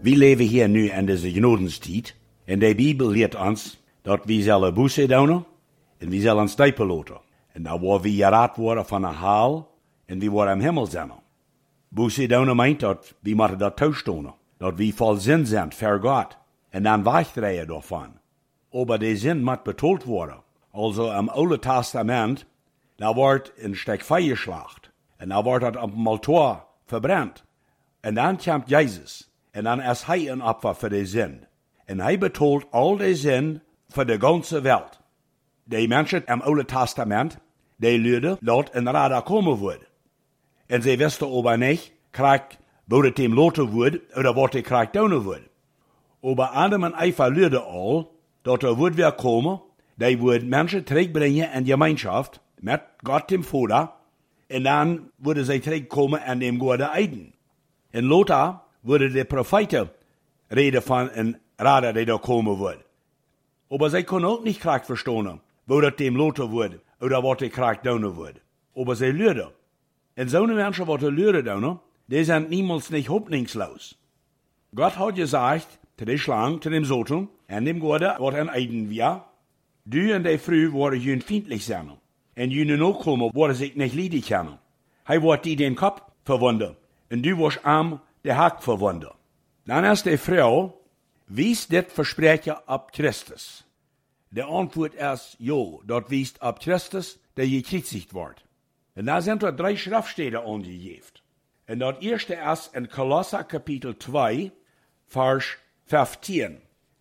Wir leben hier nu in deze Genodenstijd. En de Bibel leert ons dat we zullen bussen doen en we zullen stijpen laten. En dan worden we geraad worden van een haal en we worden im Himmel zijn. Bussen doen meint dat we moeten dat toestonen. Dat we vol zin zijn voor God. En dan wegdraaien daarvan. Aber de zin moet betoeld worden. Also im Oude Testament, da wordt een stuk Feuer geslacht. En dan wordt dat op een altaar verbrannt. En dan komt Jezus. En dan is hij een opfer voor de zin. En hij betoelt al de zin voor de ganze Welt. Die mensen im Oude Testament, die leerden dat een radar komen wordt. En ze wisten aber niet, wordt het hem laten worden, oder wat hij krijgt doen wordt. Aber Adam en Eva leerden al, dat er wordt weer komen, die wordt mensen terugbrengen in Gemeinschaft met God dem Vater, en dan worden zij terugkomen en dem Gode Eiden. En later worden de profeten reden van een radar die daar komen wordt. Aber zij kunnen ook niet graag verstaan, wo dat dem later wordt, oder wat hij graag doen wordt. Aber zij leerden. En zo'n mensen wat leerden doen, die zijn niemals niet hoffnungslos. Gott hat gesagt, zu der Schlange, zu dem Satan, en dem Gode, wat een Eiden wir, du en die Früh worden jün feindlich sein. En jüne Nachkommen worden sich nicht liedig können. Hij wordt die den Kopf verwunden, en du wordt arm de Haak verwunden. Dan is die Frau, wies dit versprechen op Christus. De antwoord is, ja, dat wiest op Christus, der gekreuzigt wordt. En daar zijn er 3 Schriftstellen aangegeven. En dat eerste is in Kolosser kapitel 2, vers 15.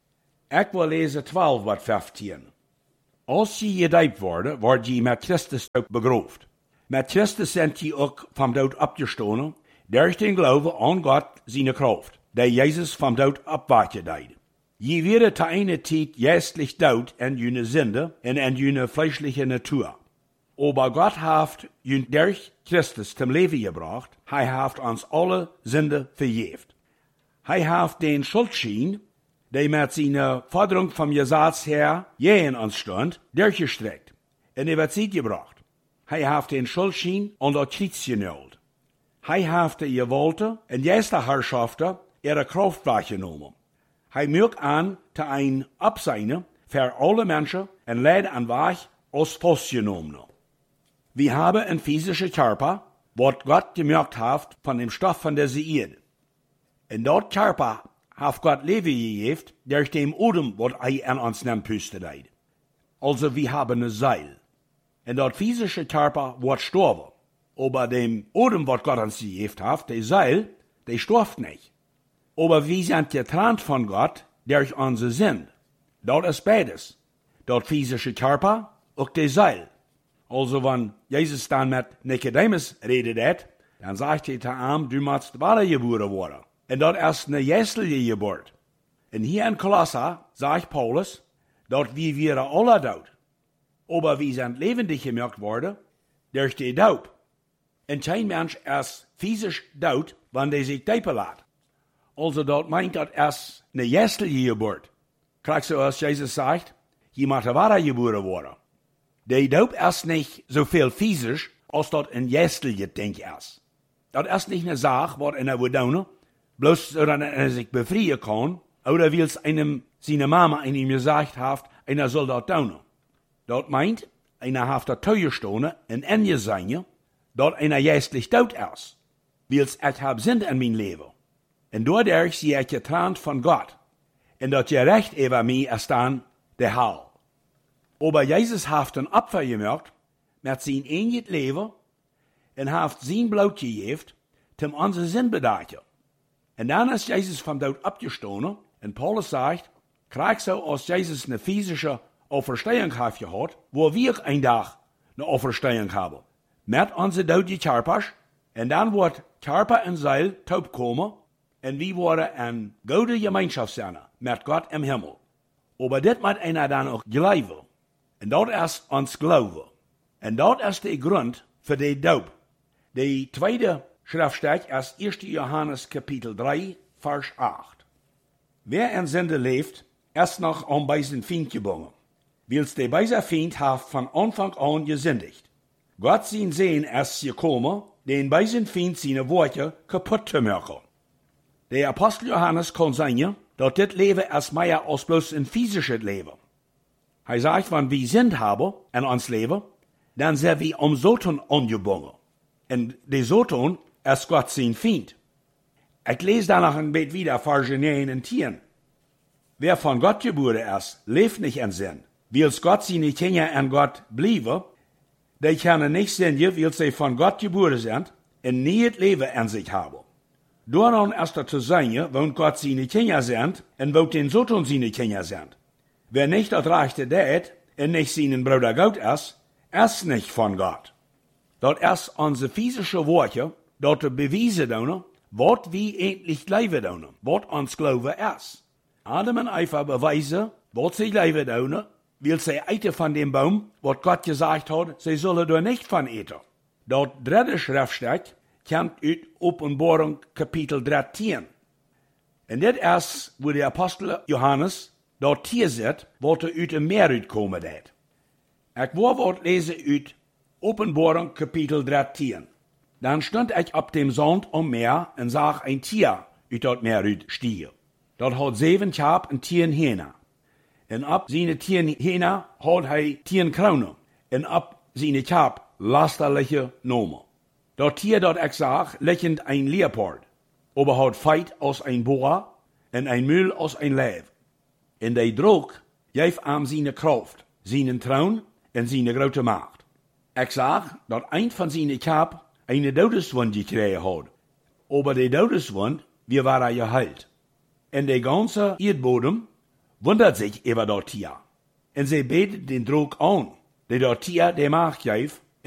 Ik wil lezen 12 wat 15. Als je gedoopt wordt, word je met Christus ook begroofd. Met Christus zijn je ook van dood opgestaan, durch den Glauben aan God zijn kracht, die Jezus van dood opwaken deed. Je werden te eine tijd geestlich dood in jene Sünde en in jene fleischliche Natur. Aber Gott heeft je durch Christus zum Leben gebracht, hij heeft ons alle Sünde vergeeft. Hij heeft den Schuldschein, die met zijn Forderung vom Gesetz her gegen uns stond, durchgestreckt en über Zeit gebracht. Hij heeft den Schuldschein onder Kreuz genagelt. Hij heeft de gewollte en jeste Herrschaften ihre Kraft wahrgenommen. Hij mögt an te ein Abseine für alle Menschen en leidt an weg als vastgenommene. Wir haben ein physischer Körper, wat Gott gemerkt hat von dem Stoff von der Erde. En dat Körper hat Gott Leben gegeben durch den Odem, wat er an uns nimmt pustet. Also wir haben ein Seil. En dat physische Körper wird sterben. Aber dem Odem, wat Gott uns gegeben hat, der Seil, der stirbt nicht. Aber wir sind getrennt von Gott durch unsere Sinn. Dat ist beides. Dat physische Körper und der Seil. Also wenn Jesus dann mit Nikodemus redet, dann sagt er zu ihm, du musst wiedergeboren worden. Und dat ist eine geistliche Geburt. Und hier in Kolosser sagt Paulus, dass wir alle dood. Aber wir sind lebendig gemacht worden durch die Doop. Und kein Mensch ist physisch dood, wenn der sich taufen lässt. Also dat meint, dat ist eine geistliche Geburt. Kriegst du, als Jesus sagt, je muss wiedergeboren worden. Die Doop ist nicht so viel physisch, als dat ein geistliches Ding ist. Dat ist nicht eine Sache, was einer will tun, bloß so, dass er sich befreien kann, oder weil es einem seine Mama ihm gesagt hat, einer soll das tun. Dat meint, einer hat das Teuerstone in Ende sein, dass einer geistlich tot ist. Weil ich hab Sinn in mein Leben. Und dadurch sie ich getrennt von Gott. Und das Gerecht über mich ist dann der Hell. Aber Jesus hat ein Opfer gemacht, mit sein eigenes Leben, und hat sein Blut gegeben, um unsere Sinn bedachen. Und dann ist Jesus vom Tod abgestanden, und Paulus sagt, krieg so, als Jesus eine physische Auferstehung hat gehabt, wo wir ein Tag eine Auferstehung haben. Mit unseren toten Körpers, und dann wird Körper und Seele taub kommen, und wir werden eine gute Gemeinschaft sein, mit Gott im Himmel. Aber das muss einer dann auch glauben. Und das ist uns Glaube. Und das ist der Grund für die Doop. Die zweite Schriftstelle ist 1. Johannes Kapitel 3, Vers 8. Wer in Sünde lebt, ist noch an beisen Feind gebunden. Weil der beise Feind hat von Anfang an gesündigt. Gott sein Sehen ist gekommen, den beisen Feind seine Worte kaputt zu machen. Der Apostel Johannes kon zeggen, dat dit leven als meer als bloß een physisches leven. Hij sagt, wenn wir Sinn haben in ons leven, dann sind wir Satan angebunden. Und der Satan ist Gott sein Feind. Ich lese danach ein bisschen wieder Vers 9 und 10. Wer von Gott geboren ist, lebt nicht in Sinn. Wils Gott seine Kinder an Gott bleiben, die können nicht sündigen, weil sie von Gott geboren sind und nie das Leben an sich haben. Daran ist er zu sagen, wo Gott seine Kinder sind und wo den Satan seine Kinder sind. Wer nicht das Rechte tät und nicht seinen Bruder Gott ist nicht von Gott. Das ist unsere physische Worte, dort beweisen tun, was wir endlich leben tun, was uns Glaube ist. Adam und Eva beweisen, was sie leben tun, weil sie eiten von dem Baum, was Gott gesagt hat, sie sollen da nicht von eten. Das dritte Schriftstück kommt aus Offenbarung Kapitel 13. Und das ist, wo der Apostel Johannes dort hier sitzt, was aus dem Meer kommen wird. Ich will was lesen aus Offenbarung Kapitel 13. Dann stand ich ab dem Sand am Meer und sah ein Tier aus dem Meer stiegen. Dort hat 7 Kap und 10 Hähne. Und ab seine 10 Hähne hat er 10 Krone. Und ab seine Kap lasterliche Nomen. Dort Tier, dort ich sah, lächelnd ein Leopard. Aber hat Feit aus ein Boa und ein Müll aus ein Lev. Und der Druck gab ihm seine Kraft, seinen Thron und seine große Macht. Ich sah, dass ein von seinen Kap eine Todeswund gekriegt hat. Aber die Todeswund, wie war er geheilt. Und der ganze Erdboden wundert sich über das Tier. Und sie betet den Druck an, der das Tier der Macht gibt,